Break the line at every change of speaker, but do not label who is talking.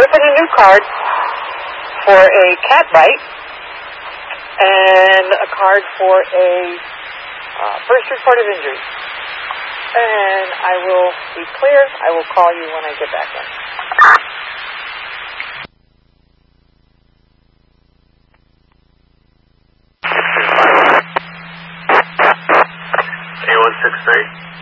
going to put in a new card for a cat bite and a card for a first report of injury. And I will be clear. I will call you when I get back in.
A163.